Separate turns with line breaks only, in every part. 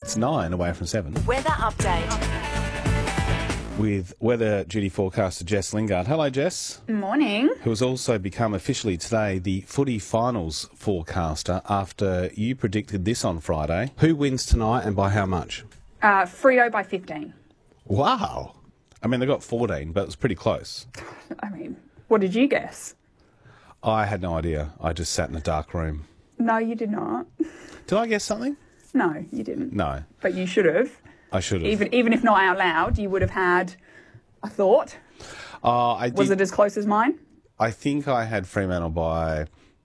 It's 9 away from 7.
Weather update.
With weather duty forecaster Jess Lingard. Hello, Jess.
Morning.
Who has also become officially today the footy finals forecaster after you predicted this on Friday.
Who wins tonight and by how much?
Freo by 15.
Wow. I mean, they got 14, but it was pretty close.
I mean, what did you guess?
I had no idea. I just sat in a dark room.
No, you did not.
Did I guess something?
No, you didn't.
No.
But you should have.
I should have.
Even if not out loud, you would have had a thought. Was it as close as mine?
I think I had Fremantle by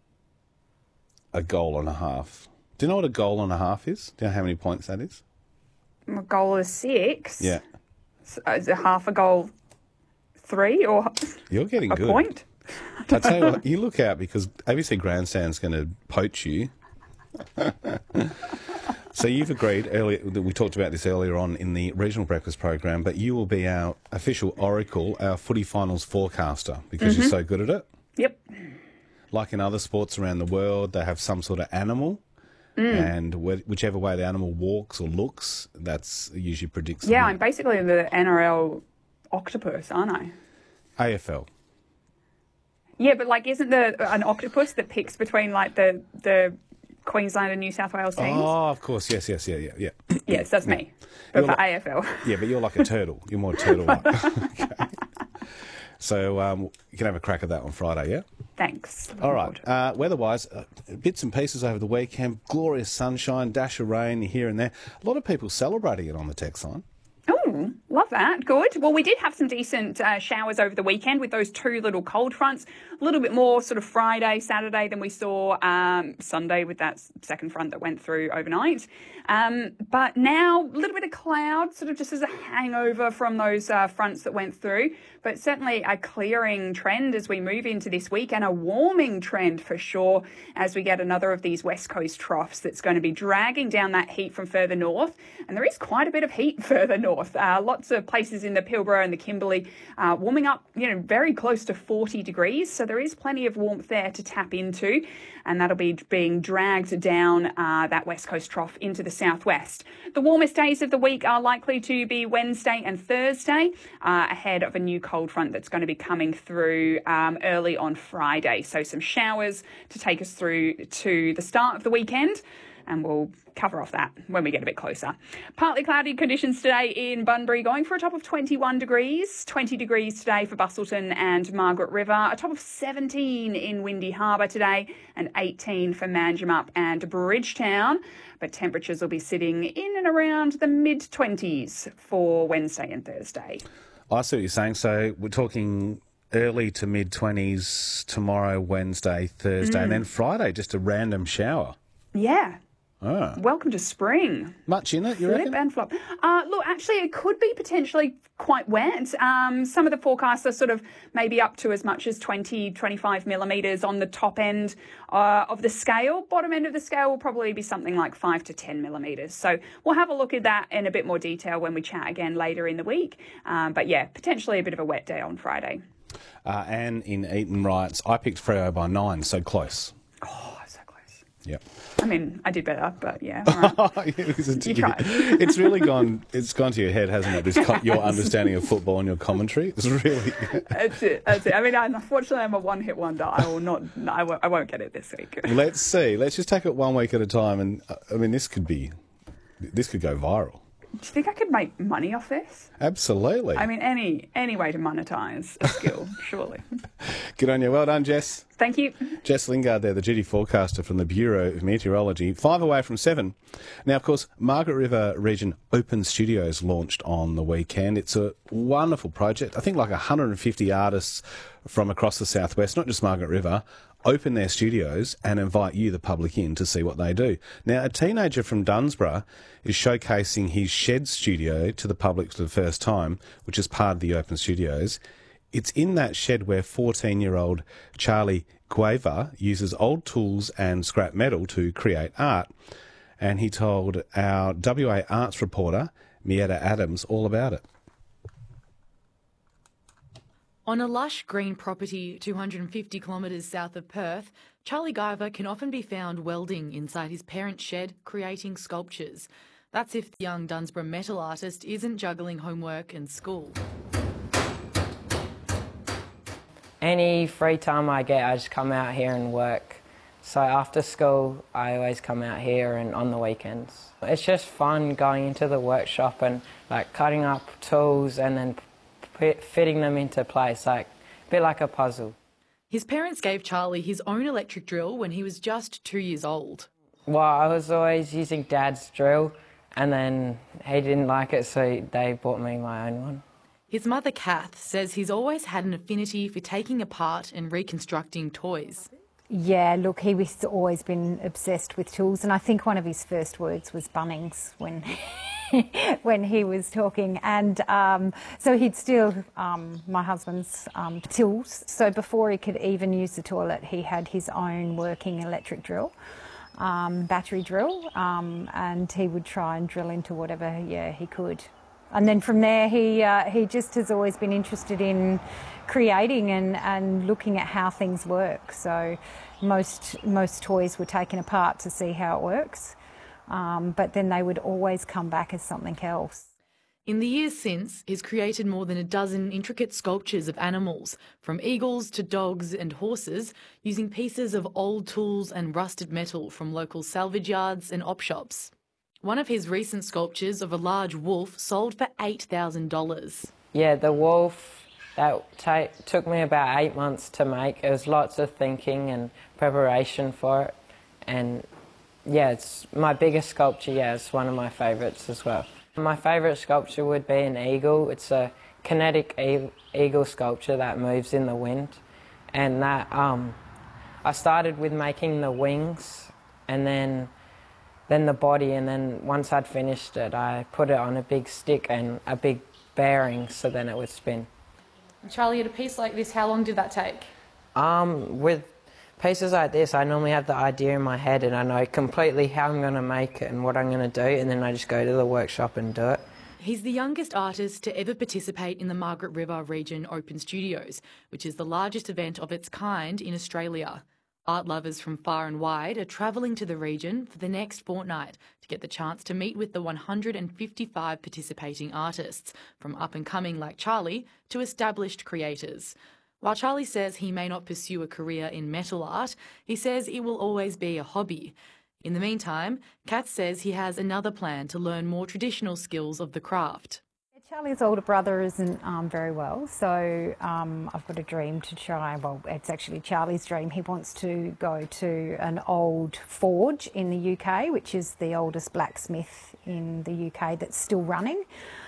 a goal and a half. Do you know what a goal and a half is? Do you know how many points that is?
A goal is 6.
Yeah.
So is it half a goal 3 or
You're getting
a
good.
point?
I tell you what, you look out because ABC Grandstand's going to poach you. So you've agreed earlier, we talked about this earlier on in the regional breakfast program, but you will be our official oracle, our footy finals forecaster, because you're so good at it.
Yep.
Like in other sports around the world, they have some sort of animal, and whichever way the animal walks or looks, that's usually predicts.
Yeah, I'm basically the NRL octopus, aren't I?
AFL.
Yeah, but like, isn't there an octopus that picks between like the Queensland and New South Wales teams?
Oh, of course, yes, yeah.
Yes, that's me. But
You're
for AFL.
Yeah, but you're like a turtle. You're more turtle-like. Okay. So you can have a crack at that on Friday, yeah?
Thanks.
All right. Weather-wise, bits and pieces over the weekend. Glorious sunshine, dash of rain here and there. A lot of people celebrating it on the text line.
Oh, love that. Good. Well, we did have some decent showers over the weekend with those two little cold fronts. A little bit more sort of Friday, Saturday than we saw Sunday with that second front that went through overnight. But now a little bit of cloud, sort of just as a hangover from those fronts that went through. But certainly a clearing trend as we move into this week, and a warming trend for sure as we get another of these west coast troughs that's going to be dragging down that heat from further north. And there is quite a bit of heat further north. Lots of places in the Pilbara and the Kimberley warming up, very close to 40 degrees. So there is plenty of warmth there to tap into. And that'll be being dragged down that west coast trough into the southwest. The warmest days of the week are likely to be Wednesday and Thursday, ahead of a new cold front that's going to be coming through early on Friday. So some showers to take us through to the start of the weekend. And we'll cover off that when we get a bit closer. Partly cloudy conditions today in Bunbury, going for a top of 21 degrees. 20 degrees today for Busselton and Margaret River. A top of 17 in Windy Harbour today, and 18 for Manjimup and Bridgetown. But temperatures will be sitting in and around the mid-20s for Wednesday and Thursday.
I see what you're saying. So we're talking early to mid-20s tomorrow, Wednesday, Thursday, and then Friday, just a random shower.
Yeah.
Oh.
Welcome to spring.
Much in it, you
Flip
reckon?
and flop. Look, actually, it could be potentially quite wet. Some of the forecasts are sort of maybe up to as much as 20, 25 millimetres on the top end of the scale. Bottom end of the scale will probably be something like 5 to 10 millimetres. So we'll have a look at that in a bit more detail when we chat again later in the week. But yeah, potentially a bit of a wet day on Friday.
Anne in Eaton writes, I picked Freo by 9, so close.
Oh, so close.
Yep.
I mean, I did better, but yeah. All right. You tried.
It's really gone. It's gone to your head, hasn't it? Your understanding of football and your commentary. It's really.
That's it. I mean, unfortunately, I'm a one-hit wonder. I will not. I won't get it this week.
Let's see. Let's just take it one week at a time. And I mean, this could go viral.
Do you think I could make money off this?
Absolutely.
I mean, any way to monetize a skill, surely.
Good on you. Well done, Jess.
Thank you.
Jess Lingard there, the duty forecaster from the Bureau of Meteorology. 5 away from 7. Now, of course, Margaret River Region Open Studios launched on the weekend. It's a wonderful project. I think like 150 artists from across the southwest, not just Margaret River, open their studios and invite you, the public, in to see what they do. Now, a teenager from Dunsborough is showcasing his shed studio to the public for the first time, which is part of the Open Studios. It's in that shed where 14-year-old Charlie Gueva uses old tools and scrap metal to create art. And he told our WA arts reporter, Mietta Adams, all about it.
On a lush green property 250 kilometres south of Perth, Charlie Gueva can often be found welding inside his parents' shed, creating sculptures. That's if the young Dunsborough metal artist isn't juggling homework and school.
Any free time I get, I just come out here and work. So after school, I always come out here and on the weekends. It's just fun going into the workshop and like cutting up tools and then fitting them into place, like a bit like a puzzle.
His parents gave Charlie his own electric drill when he was just 2 years old.
Well, I was always using Dad's drill and then he didn't like it, so they bought me my own one.
His mother, Kath, says he's always had an affinity for taking apart and reconstructing toys.
Yeah, look, he was always been obsessed with tools, and I think one of his first words was Bunnings when when he was talking. And so he'd steal my husband's tools. So before he could even use the toilet, he had his own working electric drill, battery drill, and he would try and drill into whatever, he could. And then from there, he just has always been interested in creating and looking at how things work. So most toys were taken apart to see how it works, but then they would always come back as something else.
In the years since, he's created more than a dozen intricate sculptures of animals, from eagles to dogs and horses, using pieces of old tools and rusted metal from local salvage yards and op shops. One of his recent sculptures of a large wolf sold for $8,000.
Yeah, the wolf, that took me about 8 months to make. It was lots of thinking and preparation for it. And yeah, it's my biggest sculpture, it's one of my favourites as well. My favourite sculpture would be an eagle. It's a kinetic eagle sculpture that moves in the wind. And that, I started with making the wings and then the body, and then once I'd finished it, I put it on a big stick and a big bearing so then it would spin.
Charlie, at a piece like this, how long did that take?
With pieces like this, I normally have the idea in my head and I know completely how I'm going to make it and what I'm going to do, and then I just go to the workshop and do it.
He's the youngest artist to ever participate in the Margaret River Region Open Studios, which is the largest event of its kind in Australia. Art lovers from far and wide are travelling to the region for the next fortnight to get the chance to meet with the 155 participating artists, from up-and-coming like Charlie to established creators. While Charlie says he may not pursue a career in metal art, he says it will always be a hobby. In the meantime, Kath says he has another plan to learn more traditional skills of the craft.
Charlie's older brother isn't very well, so I've got a dream to try. Well, it's actually Charlie's dream. He wants to go to an old forge in the UK, which is the oldest blacksmith in the UK that's still running.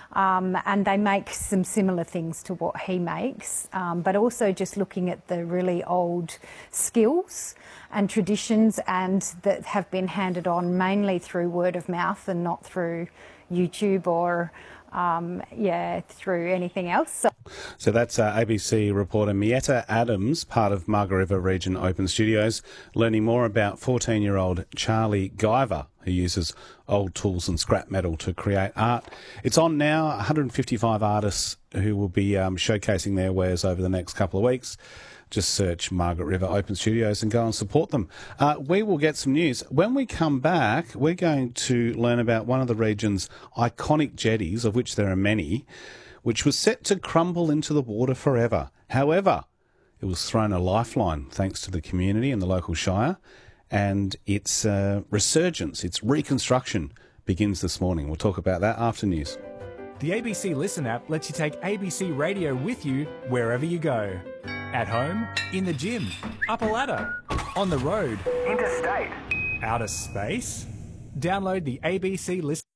And they make some similar things to what he makes, but also just looking at the really old skills and traditions and that have been handed on mainly through word of mouth and not through YouTube or through anything else.
So that's ABC reporter Mietta Adams, part of Margaret River Region Open Studios, learning more about 14-year-old Charlie Guyver, who uses old tools and scrap metal to create art. It's on now, 155 artists who will be showcasing their wares over the next couple of weeks. Just search Margaret River Open Studios and go and support them. We will get some news. When we come back, we're going to learn about one of the region's iconic jetties, of which there are many, which was set to crumble into the water forever. However, it was thrown a lifeline thanks to the community and the local shire, and its resurgence, its reconstruction begins this morning. We'll talk about that after news.
The ABC Listen app lets you take ABC Radio with you wherever you go. At home, in the gym, up a ladder, on the road, interstate, outer space. Download the ABC Listen.